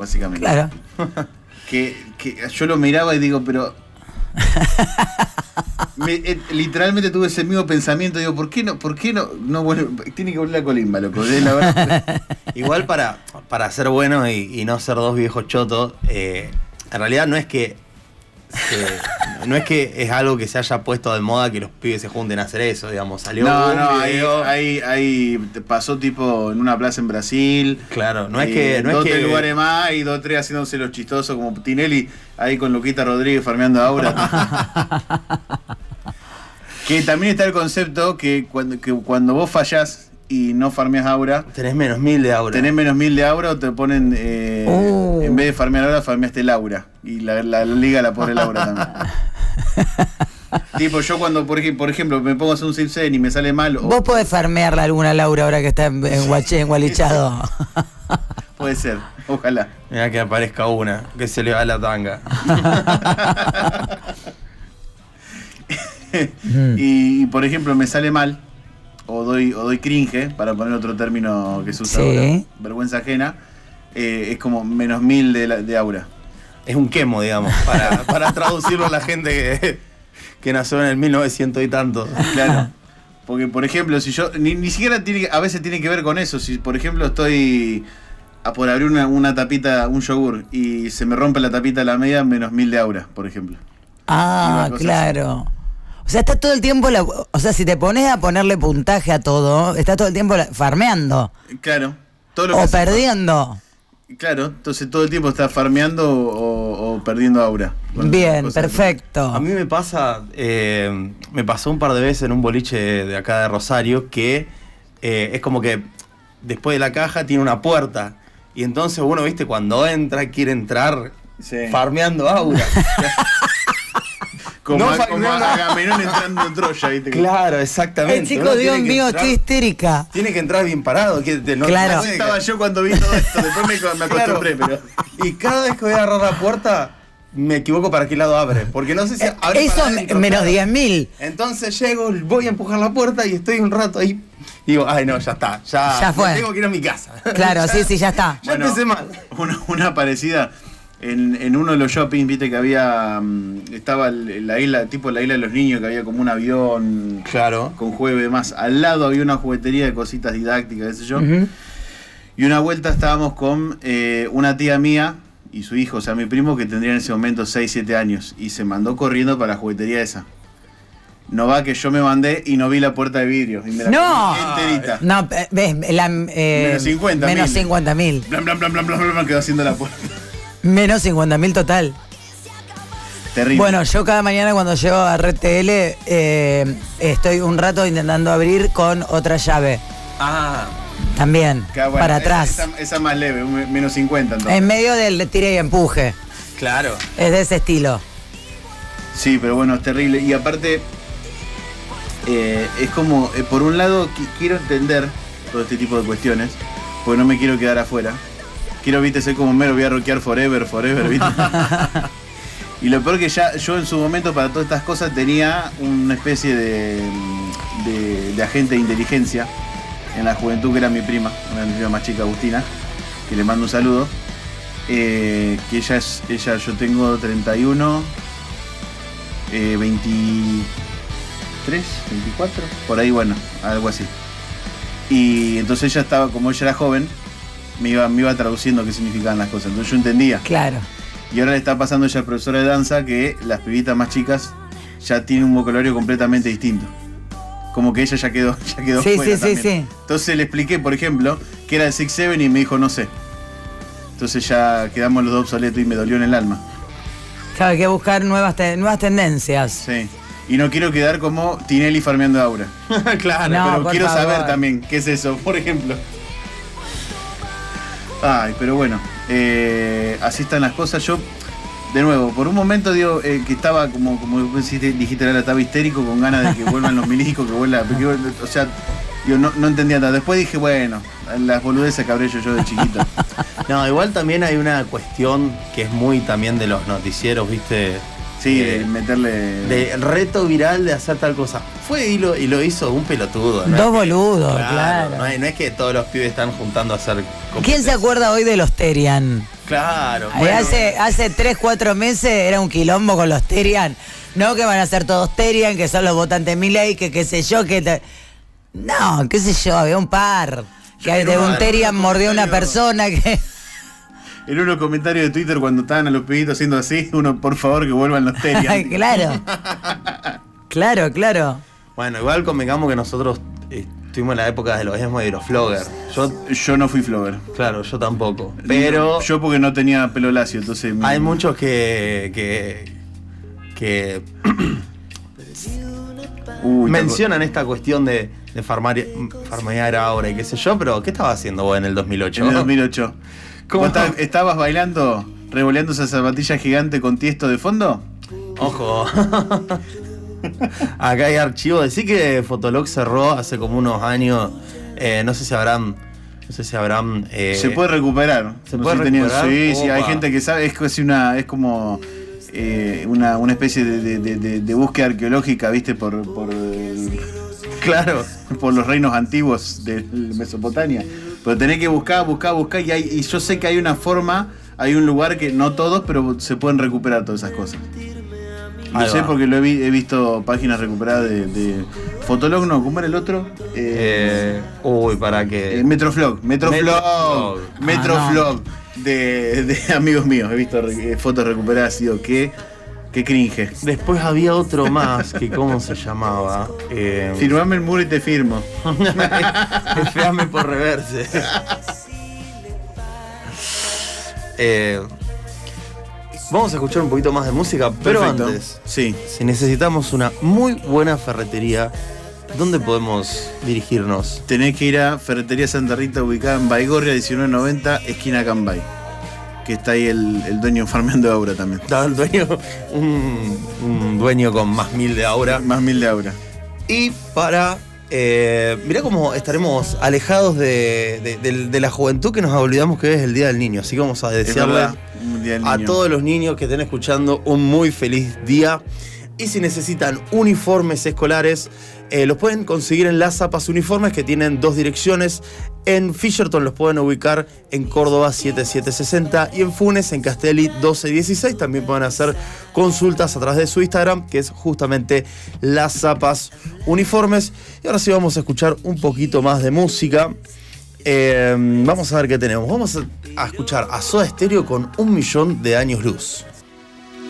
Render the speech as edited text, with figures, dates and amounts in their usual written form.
básicamente. Claro. Que yo lo miraba y digo, pero... literalmente tuve ese mismo pensamiento, digo, ¿por qué no? No, bueno, tiene que volver la colimba, loco. La verdad. Igual para ser bueno y no ser dos viejos chotos, en realidad no es que es algo que se haya puesto de moda que los pibes se junten a hacer eso, digamos. Salió ahí pasó tipo en una plaza en Brasil. Claro, no es que... dos, tres lugares más y dos, tres haciéndose los chistosos como Tinelli ahí con Luquita Rodríguez farmeando a Aura. Que también está el concepto que cuando vos fallás y no farmeas Aura, tenés menos 1000 de Aura. Tenés menos 1000 de Aura o te ponen en vez de farmear Aura, farmeaste el Aura. Y la liga la pone el Aura también. Tipo, yo cuando, por ejemplo, me pongo a hacer un Sipsen y me sale mal. Vos podés farmearla alguna Laura ahora que está en Gualichado. Puede ser, ojalá. Mirá que aparezca una, que se le va la tanga. Y por ejemplo, me sale mal. O doy cringe, para poner otro término que se usa ahora, vergüenza ajena, es como menos 1000 de Aura. Es un quemo, digamos, para traducirlo a la gente que nació en el 1900 y tanto. Claro. Porque, por ejemplo, si yo... Ni siquiera a veces tiene que ver con eso. Si, por ejemplo, estoy por abrir una tapita, un yogur, y se me rompe la tapita de la media, menos 1000 de Aura, por ejemplo. Ah, claro. Así. O sea, está todo el tiempo, o sea, si te pones a ponerle puntaje a todo, está todo el tiempo farmeando. Claro. Todo lo que perdiendo. Claro, entonces todo el tiempo estás farmeando o perdiendo Aura. Bien, perfecto. A mí me pasó un par de veces en un boliche de acá de Rosario que es como que después de la caja tiene una puerta y entonces uno, viste, cuando quiere entrar farmeando Aura. Como Agamenón entrando en Troya, ¿viste? Claro, exactamente. Chico, Dios mío, estoy histérica. Tiene que entrar bien parado. Claro. Así estaba yo cuando vi todo esto. Después me acostumbré, pero... Y cada vez que voy a agarrar la puerta, me equivoco para qué lado abre. Porque no sé si abre eso para adentro, menos 10.000. Entonces llego, voy a empujar la puerta y estoy un rato ahí. Y digo, ay no, ya está. Ya fue. Tengo que ir a mi casa. Claro, sí, ya está. Ya empecé mal. Una parecida... En uno de los shoppings, viste que había... estaba la isla, tipo la isla de los niños, que había como un avión... Claro. Con juego y demás. Al lado había una juguetería de cositas didácticas, qué sé yo. Uh-huh. Y una vuelta estábamos con una tía mía y su hijo, o sea, mi primo, que tendría en ese momento 6, 7 años. Y se mandó corriendo para la juguetería esa. No va que yo me mandé y no vi la puerta de vidrio. Y me la ¡No! Enterita. No, ves, menos 50.000. Menos 50.000. Blan, quedó haciendo la puerta. Menos 50.000 total. Terrible. Bueno, yo cada mañana cuando llego a Red TL estoy un rato intentando abrir con otra llave. Ah. También, bueno, para atrás. Esa más leve, menos 50 entonces. En medio del tire y empuje. Claro. Es de ese estilo. Sí, pero bueno, es terrible. Y aparte, es como, por un lado, quiero entender todo este tipo de cuestiones, porque no me quiero quedar afuera. Quiero, viste, ser como mero, voy a rockear forever, viste. Y lo peor que ya yo en su momento para todas estas cosas tenía una especie de agente de inteligencia en la juventud, que era mi prima, una de mis primas más chica, Agustina, que le mando un saludo. Que ella, yo tengo 31, 23, 24, por ahí, bueno, algo así. Y entonces ella estaba, como ella era joven, me iba traduciendo qué significaban las cosas, entonces yo entendía. Claro. Y ahora le está pasando ella al profesora de danza que las pibitas más chicas ya tienen un vocabulario completamente distinto. Como que ella ya quedó sí, fuera sí. Entonces le expliqué, por ejemplo, que era el 6-7 y me dijo no sé. Entonces ya quedamos los dos obsoletos y me dolió en el alma. Claro, hay que buscar nuevas tendencias. Sí. Y no quiero quedar como Tinelli farmeando a Aura. Claro, no, pero quiero favor. saber también qué es eso, por ejemplo. Ay, pero bueno, así están las cosas. Yo, de nuevo, por un momento digo que estaba como dijiste, estaba histérico, con ganas de que vuelvan los milicos, o sea, yo no entendía nada. Después dije, bueno, las boludeces que habré yo de chiquito. No, igual también hay una cuestión que es muy también de los noticieros, ¿viste? Sí, de meterle... De reto viral de hacer tal cosa. Fue y lo hizo un pelotudo, ¿no? Dos boludos, claro. No es que todos los pibes están juntando a hacer... ¿Quién se acuerda hoy de los Terian? Claro. Bueno. Hace 3, 4 meses era un quilombo con los Terian. No que van a ser todos Terian, que son los votantes Milei, que qué sé yo, No, qué sé yo, había un par. Que de un Terian mordió a una persona que... En unos comentarios de Twitter cuando estaban a los pibitos haciendo así, uno, por favor, que vuelvan los Terian. Claro. Bueno, igual convengamos que nosotros estuvimos en la época de los emo y de los floggers. Yo no fui flogger. Claro, yo tampoco. Pero yo porque no tenía pelo lacio, entonces... hay muchos que mencionan esta cuestión de farmear ahora y qué sé yo, pero ¿qué estabas haciendo vos en el 2008? En el 2008. ¿Cómo estabas bailando, revoleando esa zapatilla gigante con Tiesto de fondo? Ojo. Acá hay archivos. Decí que Fotolog cerró hace como unos años. No sé si habrán. Se puede recuperar. ¿Se puede recuperar? Sí, hay gente que sabe. Es como una especie de búsqueda arqueológica, ¿viste? Claro. Por los reinos antiguos de Mesopotamia. Pero tenés que buscar y yo sé que hay una forma, hay un lugar que no todos, pero se pueden recuperar todas esas cosas. No sé porque he visto páginas recuperadas de Fotolog, no, ¿cómo era el otro? ¿Para qué? Metroflog. De amigos míos. He visto fotos recuperadas y digo, qué cringe. Después había otro más, que ¿cómo se llamaba? Firmame el muro y te firmo. Feame por reverse. Vamos a escuchar un poquito más de música, pero perfecto. Antes, sí. Si necesitamos una muy buena ferretería, ¿dónde podemos dirigirnos? Tenés que ir a Ferretería Santa Rita, ubicada en Baigorria 1990, esquina Cambay. Que está ahí el dueño farmeando aura también. Está el dueño, un dueño con más 1000 de aura. Más 1000 de aura. Y para... mirá cómo estaremos alejados de la juventud, que nos olvidamos que es el Día del Niño. Así que vamos a desearle a todos los niños que estén escuchando un muy feliz día. Y si necesitan uniformes escolares, los pueden conseguir en Las Zapas Uniformes, que tienen 2 direcciones. En Fisherton los pueden ubicar en Córdoba 7760 y en Funes, en Castelli 1216. También pueden hacer consultas a través de su Instagram, que es justamente Las Zapas Uniformes. Y ahora sí vamos a escuchar un poquito más de música. Vamos a ver qué tenemos. Vamos a escuchar a Soda Stereo con 1 millón de años luz.